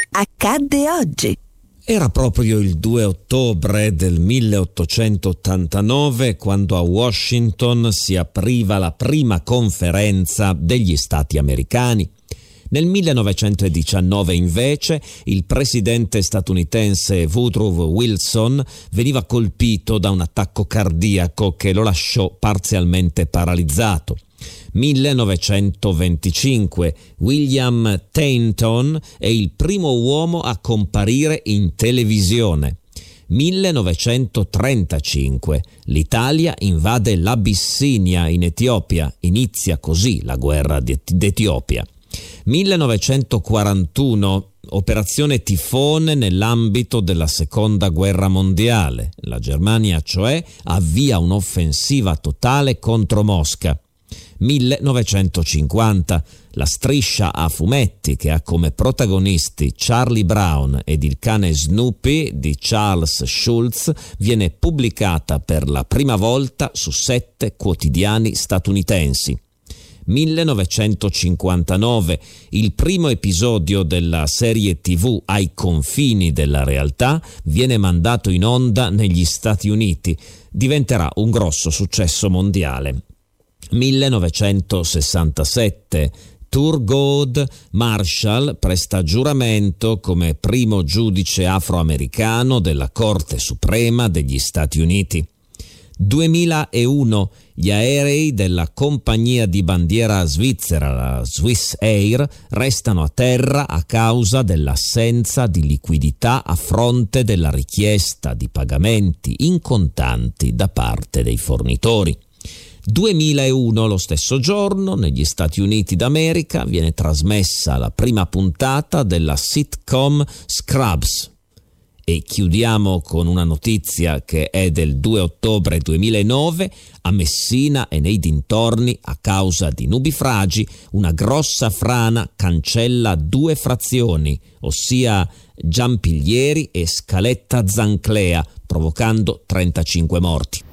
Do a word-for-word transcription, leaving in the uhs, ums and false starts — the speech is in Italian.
accadde oggi. Era proprio il due ottobre del milleottocentottantanove quando a Washington si apriva la prima conferenza degli Stati americani. Nel millenovecentodiciannove invece il presidente statunitense Woodrow Wilson veniva colpito da un attacco cardiaco che lo lasciò parzialmente paralizzato. millenovecentoventicinque William Tainton è il primo uomo a comparire in televisione. millenovecentotrentacinque l'Italia invade l'Abissinia in Etiopia, inizia così la guerra d'Etiopia. millenovecentoquarantuno Operazione Tifone nell'ambito della Seconda Guerra Mondiale. La Germania, cioè, avvia un'offensiva totale contro Mosca. millenovecentocinquanta La striscia a fumetti che ha come protagonisti Charlie Brown ed il cane Snoopy di Charles Schulz viene pubblicata per la prima volta su sette quotidiani statunitensi. millenovecentocinquantanove Il primo episodio della serie tivù Ai confini della realtà viene mandato in onda negli Stati Uniti. Diventerà un grosso successo mondiale. millenovecentosessantasette Thurgood Marshall presta giuramento come primo giudice afroamericano della Corte Suprema degli Stati Uniti. duemilauno Gli aerei della compagnia di bandiera svizzera, la Swiss Air, restano a terra a causa dell'assenza di liquidità a fronte della richiesta di pagamenti in contanti da parte dei fornitori. duemilauno Lo stesso giorno, negli Stati Uniti d'America, viene trasmessa la prima puntata della sitcom Scrubs. E chiudiamo con una notizia che è del due ottobre duemilanove. A Messina e nei dintorni, a causa di nubifragi, una grossa frana cancella due frazioni, ossia Giampilieri e Scaletta Zanclea, provocando trentacinque morti.